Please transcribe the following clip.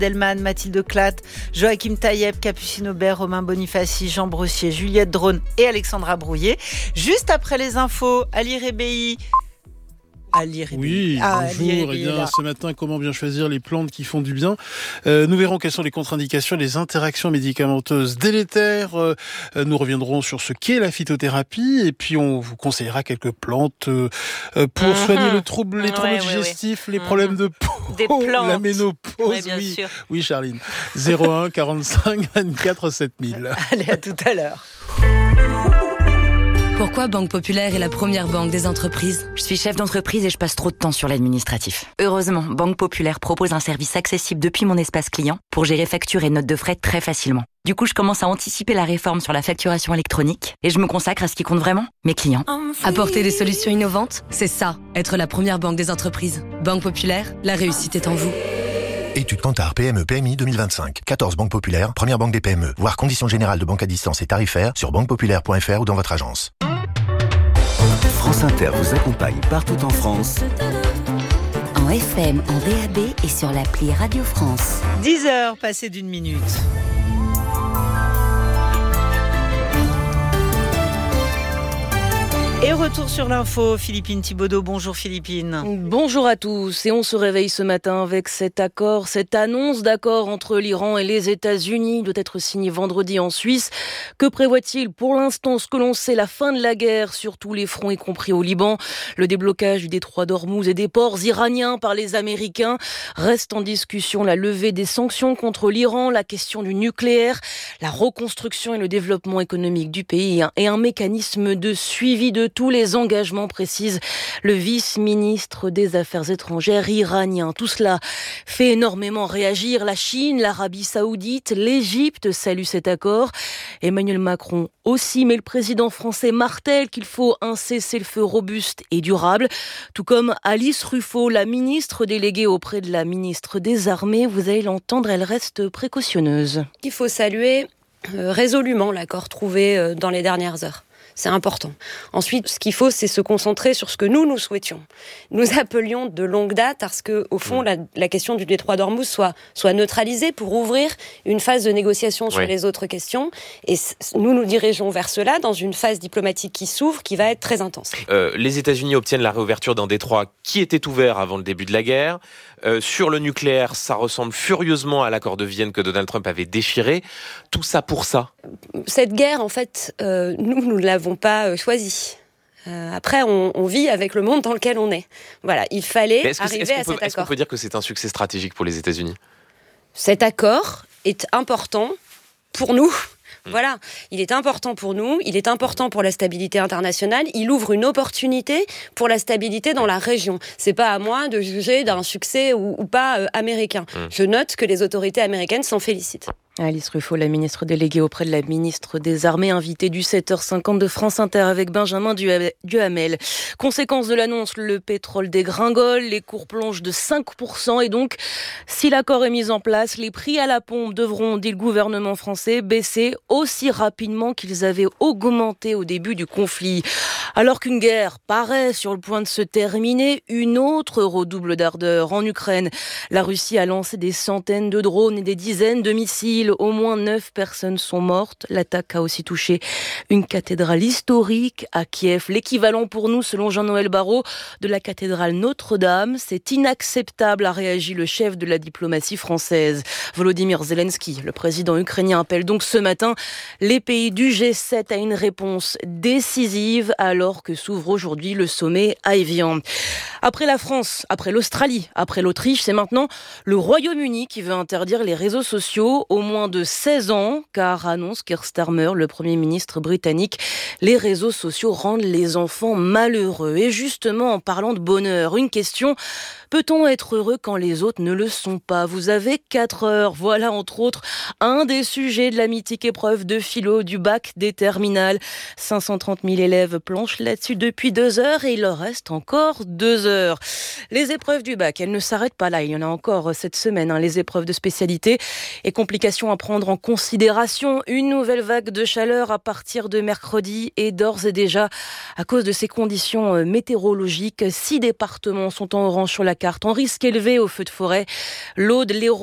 Delman, Mathilde Clatte, Joachim Taïeb, Capucine Aubert, Romain Bonifaci, Jean Brossier, Juliette Drone et Alexandra Brouillet. Juste après les infos, Ali Rébéi. Oui, bonjour. Ce matin, comment bien choisir les plantes qui font du bien. Nous verrons quelles sont les contre-indications et les interactions médicamenteuses délétères. Nous reviendrons sur ce qu'est la phytothérapie et puis on vous conseillera quelques plantes pour soigner les troubles digestifs, les problèmes de peau, la ménopause. Bien sûr. Oui, Charline. 01 45 24 7000. Allez, à tout à l'heure. Pourquoi Banque Populaire est la première banque des entreprises ? Je suis chef d'entreprise et je passe trop de temps sur l'administratif. Heureusement, Banque Populaire propose un service accessible depuis mon espace client pour gérer factures et notes de frais très facilement. Du coup, je commence à anticiper la réforme sur la facturation électronique et je me consacre à ce qui compte vraiment, mes clients. Apporter des solutions innovantes, c'est ça, être la première banque des entreprises. Banque Populaire, la réussite est en vous. Étude Kantar PME PMI 2025. 14 banques populaires, première banque des PME. Voir conditions générales de banque à distance et tarifaires sur banquepopulaire.fr ou dans votre agence. France Inter vous accompagne partout en France. En FM, en DAB et sur l'appli Radio France. 10h passées d'1 minute. Et retour sur l'info, Philippine Thibaudot. Bonjour Philippine. Bonjour à tous. Et on se réveille ce matin avec cet accord, cette annonce d'accord entre l'Iran et les États-Unis doit être signé vendredi en Suisse. Que prévoit-il pour l'instant? Ce que l'on sait, la fin de la guerre sur tous les fronts, y compris au Liban. Le déblocage du détroit d'Ormuz et des ports iraniens par les Américains. Reste en discussion la levée des sanctions contre l'Iran, la question du nucléaire, la reconstruction et le développement économique du pays et un mécanisme de suivi de tous les engagements, précise le vice-ministre des Affaires étrangères iranien. Tout cela fait énormément réagir la Chine, l'Arabie Saoudite, l'Égypte salue cet accord. Emmanuel Macron aussi, mais le président français martèle qu'il faut un cessez-le-feu robuste et durable. Tout comme Alice Ruffo, la ministre déléguée auprès de la ministre des Armées. Vous allez l'entendre, elle reste précautionneuse. Il faut saluer résolument l'accord trouvé dans les dernières heures. C'est important. Ensuite, ce qu'il faut, c'est se concentrer sur ce que nous souhaitions. Nous appelions de longue date parce que, au fond, la question du détroit d'Ormuz soit neutralisée pour ouvrir une phase de négociation sur les autres questions. Et nous nous dirigeons vers cela dans une phase diplomatique qui s'ouvre, qui va être très intense. Les États-Unis obtiennent la réouverture d'un détroit qui était ouvert avant le début de la guerre. Sur le nucléaire, ça ressemble furieusement à l'accord de Vienne que Donald Trump avait déchiré. Tout ça pour ça. Cette guerre, en fait, nous ne l'avons pas choisie. Après, on vit avec le monde dans lequel on est. Voilà, il fallait arriver à cet accord. Est-ce qu'on peut dire que c'est un succès stratégique pour les États-Unis ? Cet accord est important pour nous. Voilà, il est important pour nous, il est important pour la stabilité internationale, il ouvre une opportunité pour la stabilité dans la région. C'est pas à moi de juger d'un succès ou pas américain. Je note que les autorités américaines s'en félicitent. Alice Ruffo, la ministre déléguée auprès de la ministre des Armées, invitée du 7h50 de France Inter avec Benjamin Duhamel. Conséquence de l'annonce, le pétrole dégringole, les cours plongent de 5% et donc, si l'accord est mis en place, les prix à la pompe devront, dit le gouvernement français, baisser aussi rapidement qu'ils avaient augmenté au début du conflit. Alors qu'une guerre paraît sur le point de se terminer, une autre redouble d'ardeur en Ukraine. La Russie a lancé des centaines de drones et des dizaines de missiles. Au moins 9 personnes sont mortes. L'attaque a aussi touché une cathédrale historique à Kiev. L'équivalent pour nous, selon Jean-Noël Barrot, de la cathédrale Notre-Dame. C'est inacceptable, a réagi le chef de la diplomatie française. Volodymyr Zelensky, le président ukrainien, appelle donc ce matin les pays du G7 à une réponse décisive alors que s'ouvre aujourd'hui le sommet à Évian. Après la France, après l'Australie, après l'Autriche, c'est maintenant le Royaume-Uni qui veut interdire les réseaux sociaux au moins de 16 ans, car annonce Keir Starmer, le Premier ministre britannique, les réseaux sociaux rendent les enfants malheureux. Et justement, en parlant de bonheur, une question: peut-on être heureux quand les autres ne le sont pas? Vous avez 4 heures. Voilà, entre autres, un des sujets de la mythique épreuve de philo du bac des terminales. 530 000 élèves planchent là-dessus depuis 2 heures et il leur reste encore 2 heures. Les épreuves du bac, elles ne s'arrêtent pas là. Il y en a encore cette semaine, les épreuves de spécialité et complications à prendre en considération. Une nouvelle vague de chaleur à partir de mercredi et d'ores et déjà, à cause de ces conditions météorologiques, 6 départements sont en orange sur la carte, en risque élevé au feu de forêt. L'Aude, l'Hérault,